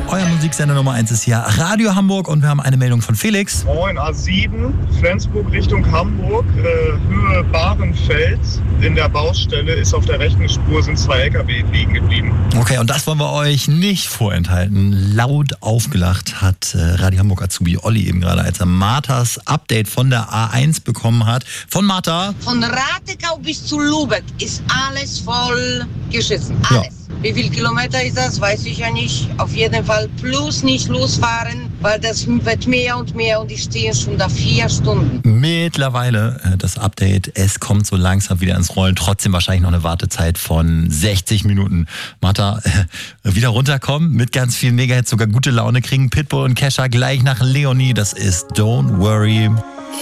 Euer Musiksender Nummer 1 ist hier Radio Hamburg und wir haben eine Meldung von Felix. Moin, A7, Flensburg Richtung Hamburg, Höhe Bahrenfeld. In der Baustelle ist auf der rechten Spur sind 2 LKW liegen geblieben. Okay, und das wollen wir euch nicht vorenthalten. Laut aufgelacht hat Radio Hamburg Azubi Olli eben gerade, als er Marthas Update von der A1 bekommen hat. Von Martha. Von Ratekau bis zu Lübeck ist alles voll geschissen. Alles. Ja. Wie viel Kilometer ist das? Weiß ich ja nicht. Auf jeden Fall plus nicht losfahren, weil das wird mehr und mehr und ich stehe schon da 4 Stunden. Mittlerweile das Update, es kommt so langsam wieder ins Rollen. Trotzdem wahrscheinlich noch eine Wartezeit von 60 Minuten. Martha, wieder runterkommen, mit ganz vielen Megahits, sogar gute Laune kriegen. Pitbull und Kesha gleich nach Leonie. Das ist Don't Worry.